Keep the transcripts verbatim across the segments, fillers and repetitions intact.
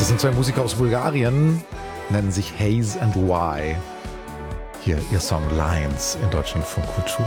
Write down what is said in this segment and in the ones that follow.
Das sind zwei Musiker aus Bulgarien, nennen sich Haze and Y. Hier ihr Song Lines in Deutschlandfunk Kultur.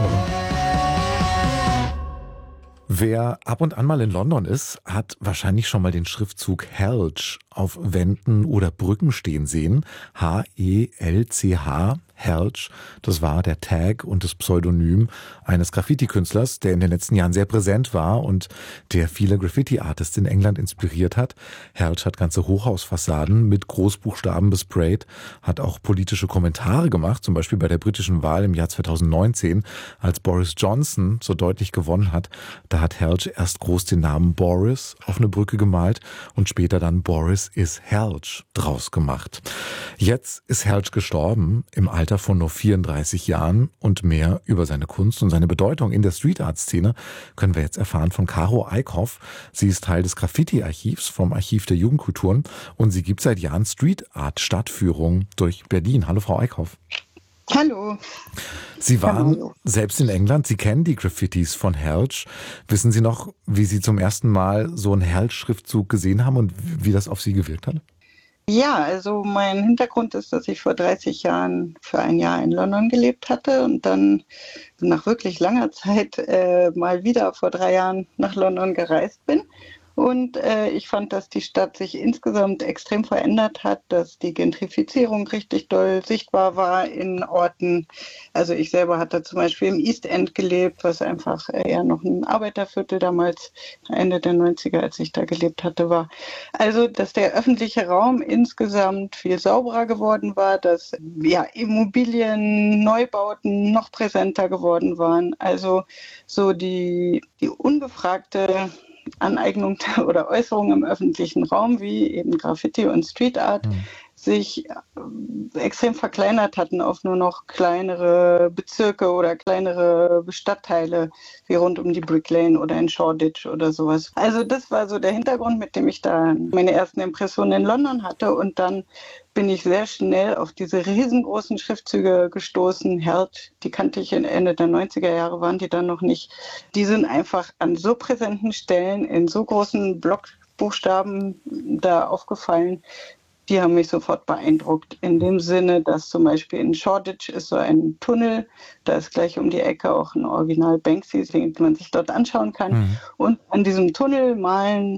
Wer ab und an mal in London ist, hat wahrscheinlich schon mal den Schriftzug Helch auf Wänden oder Brücken stehen sehen. H E L C H, Helch. Das war der Tag und das Pseudonym eines Graffiti-Künstlers, der in den letzten Jahren sehr präsent war und der viele Graffiti-Artists in England inspiriert hat. Helch hat ganze Hochhausfassaden mit Großbuchstaben besprayt, hat auch politische Kommentare gemacht, zum Beispiel bei der britischen Wahl im Jahr zweitausendneunzehn, als Boris Johnson so deutlich gewonnen hat. Da hat Helch erst groß den Namen Boris auf eine Brücke gemalt und später dann Boris is Helch draus gemacht. Jetzt ist Helch gestorben, im Alter von nur vierunddreißig Jahren, und mehr über seine Kunst und seine Bedeutung in der Street-Art-Szene können wir jetzt erfahren von Caro Eickhoff. Sie ist Teil des Graffiti-Archivs vom Archiv der Jugendkulturen und sie gibt seit Jahren Street-Art-Stadtführungen durch Berlin. Hallo Frau Eickhoff. Hallo. Sie waren Hallo. selbst in England, Sie kennen die Graffitis von Helch. Wissen Sie noch, wie Sie zum ersten Mal so einen Helch-Schriftzug gesehen haben und wie das auf Sie gewirkt hat? Ja, also mein Hintergrund ist, dass ich vor dreißig Jahren für ein Jahr in London gelebt hatte und dann nach wirklich langer Zeit äh, mal wieder vor drei Jahren nach London gereist bin. Und äh, ich fand, dass die Stadt sich insgesamt extrem verändert hat, dass die Gentrifizierung richtig doll sichtbar war in Orten. Also ich selber hatte zum Beispiel im East End gelebt, was einfach eher noch ein Arbeiterviertel damals, Ende der neunziger, als ich da gelebt hatte, war. Also, dass der öffentliche Raum insgesamt viel sauberer geworden war, dass ja, Immobilien, Neubauten noch präsenter geworden waren. Also so die, die ungefragte Aneignung oder Äußerung im öffentlichen Raum, wie eben Graffiti und Street Art, mhm. sich extrem verkleinert hatten auf nur noch kleinere Bezirke oder kleinere Stadtteile, wie rund um die Brick Lane oder in Shoreditch oder sowas. Also das war so der Hintergrund, mit dem ich da meine ersten Impressionen in London hatte, und dann bin ich sehr schnell auf diese riesengroßen Schriftzüge gestoßen. Helch, die kannte ich in Ende der neunziger Jahre, waren die dann noch nicht. Die sind einfach an so präsenten Stellen in so großen Blockbuchstaben da aufgefallen. Die haben mich sofort beeindruckt, in dem Sinne, dass zum Beispiel in Shoreditch ist so ein Tunnel, da ist gleich um die Ecke auch ein Original Banksy, den man sich dort anschauen kann. Mhm. Und an diesem Tunnel malen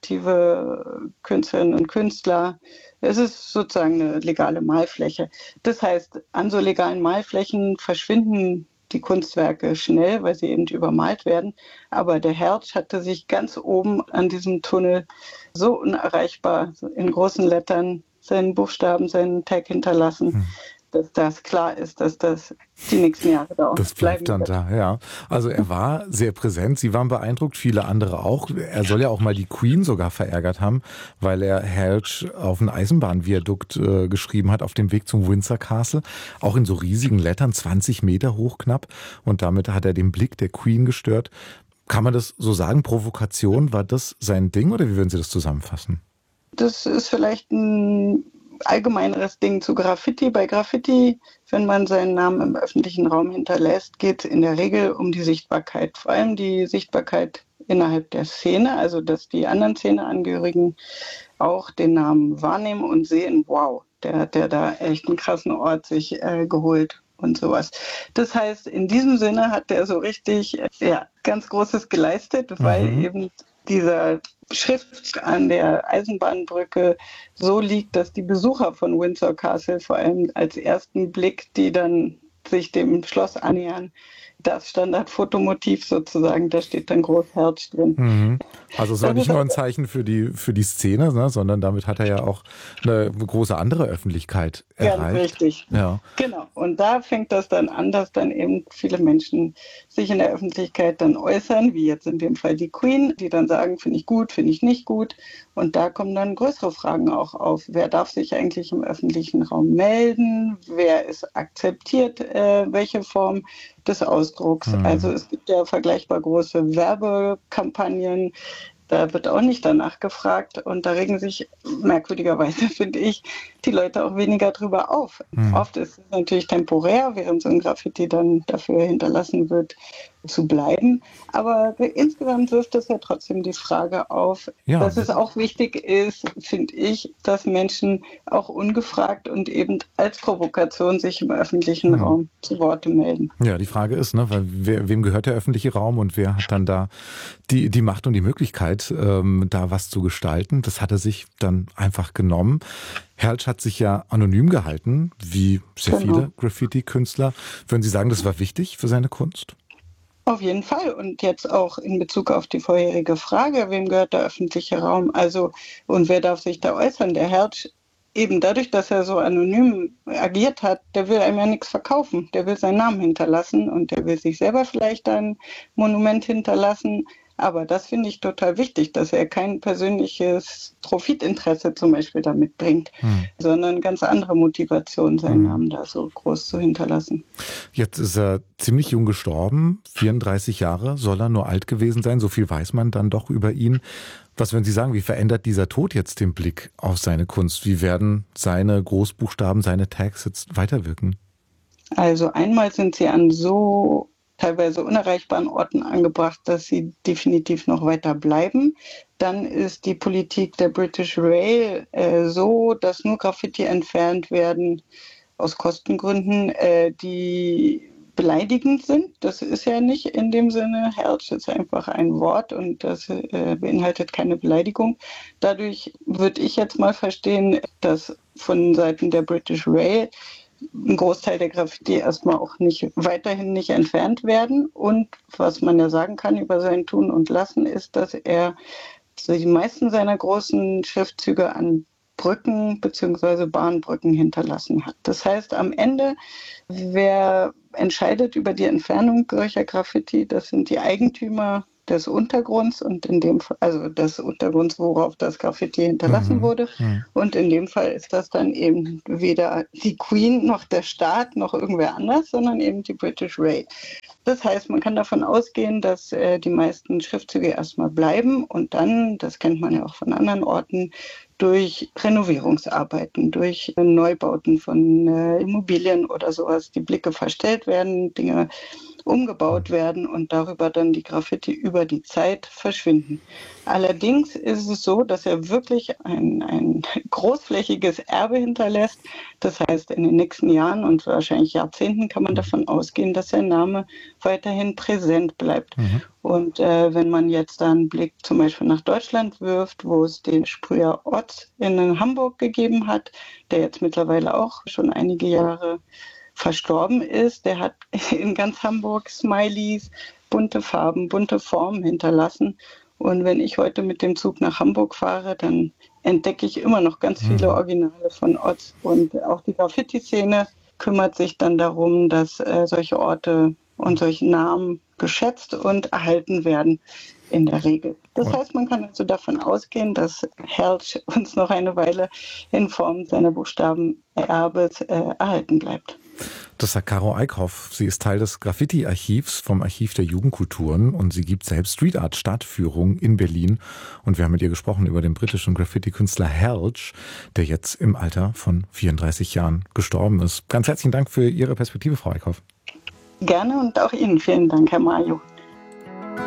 aktive Künstlerinnen und Künstler. Es ist sozusagen eine legale Malfläche. Das heißt, an so legalen Malflächen verschwinden die Kunstwerke schnell, weil sie eben übermalt werden. Aber der Helch hatte sich ganz oben an diesem Tunnel so unerreichbar in großen Lettern seinen Buchstaben, seinen Tag hinterlassen, hm. dass das klar ist, dass das die nächsten Jahre da auch Das bleibt dann wird. da, ja. Also er war sehr präsent, Sie waren beeindruckt, viele andere auch. Er soll ja auch mal die Queen sogar verärgert haben, weil er Helch auf ein Eisenbahnviadukt äh, geschrieben hat, auf dem Weg zum Windsor Castle, auch in so riesigen Lettern, zwanzig Meter hoch knapp, und damit hat er den Blick der Queen gestört. Kann man das so sagen, Provokation, war das sein Ding, oder wie würden Sie das zusammenfassen? Das ist vielleicht ein allgemeineres Ding zu Graffiti. Bei Graffiti, wenn man seinen Namen im öffentlichen Raum hinterlässt, geht es in der Regel um die Sichtbarkeit. Vor allem die Sichtbarkeit innerhalb der Szene, also dass die anderen Szeneangehörigen auch den Namen wahrnehmen und sehen, wow, der hat ja da echt einen krassen Ort sich äh, geholt und sowas. Das heißt, in diesem Sinne hat der so richtig ja, ganz Großes geleistet, weil mhm. eben dieser Schrift an der Eisenbahnbrücke so liegt, dass die Besucher von Windsor Castle vor allem als ersten Blick, die dann sich dem Schloss annähern, das Standardfotomotiv sozusagen, da steht dann groß Helch drin. Mhm. Also es war nicht nur ein Zeichen für die, für die Szene, ne, sondern damit hat er ja auch eine große andere Öffentlichkeit erreicht. Ganz richtig. Ja. Genau. Und da fängt das dann an, dass dann eben viele Menschen sich in der Öffentlichkeit dann äußern, wie jetzt in dem Fall die Queen, die dann sagen, finde ich gut, finde ich nicht gut. Und da kommen dann größere Fragen auch auf. Wer darf sich eigentlich im öffentlichen Raum melden? Wer ist akzeptiert, äh, welche Form des Ausdrucks? Mhm. Also es gibt ja vergleichbar große Werbekampagnen. Da wird auch nicht danach gefragt, und da regen sich merkwürdigerweise, finde ich, die Leute auch weniger drüber auf. Mhm. Oft ist es natürlich temporär, während so ein Graffiti dann dafür hinterlassen wird, zu bleiben. Aber insgesamt wirft es ja trotzdem die Frage auf, Ja, dass es auch wichtig ist, finde ich, dass Menschen auch ungefragt und eben als Provokation sich im öffentlichen hm. Raum zu Worte melden. Ja, die Frage ist, ne, weil wer, wem gehört der öffentliche Raum und wer hat dann da die, die Macht und die Möglichkeit, ähm, da was zu gestalten? Das hat er sich dann einfach genommen. Herlsch hat sich ja anonym gehalten, wie sehr Genau. viele Graffiti-Künstler. Würden Sie sagen, das war wichtig für seine Kunst? Auf jeden Fall. Und jetzt auch in Bezug auf die vorherige Frage, wem gehört der öffentliche Raum? Also, und wer darf sich da äußern? Der Herrsch, eben dadurch, dass er so anonym agiert hat, der will einem ja nichts verkaufen. Der will seinen Namen hinterlassen und der will sich selber vielleicht ein Monument hinterlassen. Aber das finde ich total wichtig, dass er kein persönliches Profitinteresse zum Beispiel damit bringt, hm. sondern ganz andere Motivation, seinen hm. Namen da so groß zu hinterlassen. Jetzt ist er ziemlich jung gestorben, vierunddreißig Jahre, soll er nur alt gewesen sein, so viel weiß man dann doch über ihn. Was würden Sie sagen, wie verändert dieser Tod jetzt den Blick auf seine Kunst? Wie werden seine Großbuchstaben, seine Tags jetzt weiterwirken? Also einmal sind sie an so teilweise unerreichbaren Orten angebracht, dass sie definitiv noch weiter bleiben. Dann ist die Politik der British Rail äh, so, dass nur Graffiti entfernt werden aus Kostengründen, äh, die beleidigend sind. Das ist ja nicht in dem Sinne, Herrsch ist einfach ein Wort und das äh, beinhaltet keine Beleidigung. Dadurch würde ich jetzt mal verstehen, dass von Seiten der British Rail ein Großteil der Graffiti erstmal auch nicht weiterhin nicht entfernt werden. Und was man ja sagen kann über sein Tun und Lassen, ist, dass er die meisten seiner großen Schriftzüge an Brücken bzw. Bahnbrücken hinterlassen hat. Das heißt, am Ende, wer entscheidet über die Entfernung solcher Graffiti, das sind die Eigentümer des Untergrunds und in dem Fall, also des Untergrunds, worauf das Graffiti hinterlassen mhm. wurde. Mhm. Und in dem Fall ist das dann eben weder die Queen noch der Staat noch irgendwer anders, sondern eben die British Rail. Das heißt, man kann davon ausgehen, dass äh, die meisten Schriftzüge erstmal bleiben und dann, das kennt man ja auch von anderen Orten, durch Renovierungsarbeiten, durch Neubauten von äh, Immobilien oder sowas, die Blicke verstellt werden, Dinge umgebaut werden und darüber dann die Graffiti über die Zeit verschwinden. Allerdings ist es so, dass er wirklich ein, ein großflächiges Erbe hinterlässt. Das heißt, in den nächsten Jahren und wahrscheinlich Jahrzehnten kann man davon ausgehen, dass sein Name weiterhin präsent bleibt. Mhm. Und äh, wenn man jetzt da einen Blick zum Beispiel nach Deutschland wirft, wo es den Sprüher Otz in Hamburg gegeben hat, der jetzt mittlerweile auch schon einige Jahre verstorben ist, der hat in ganz Hamburg Smileys, bunte Farben, bunte Formen hinterlassen. Und wenn ich heute mit dem Zug nach Hamburg fahre, dann entdecke ich immer noch ganz viele Originale von Otz. Und auch die Graffiti-Szene kümmert sich dann darum, dass äh, solche Orte und solche Namen geschätzt und erhalten werden in der Regel. Das heißt, man kann also davon ausgehen, dass Herrsch uns noch eine Weile in Form seiner Buchstabenerbes äh, erhalten bleibt. Das sagt Caro Eickhoff. Sie ist Teil des Graffiti-Archivs vom Archiv der Jugendkulturen und sie gibt selbst Street Art Stadtführung in Berlin. Und wir haben mit ihr gesprochen über den britischen Graffiti-Künstler Herrsch, der jetzt im Alter von vierunddreißig Jahren gestorben ist. Ganz herzlichen Dank für Ihre Perspektive, Frau Eickhoff. Gerne und auch Ihnen vielen Dank, Herr Majo.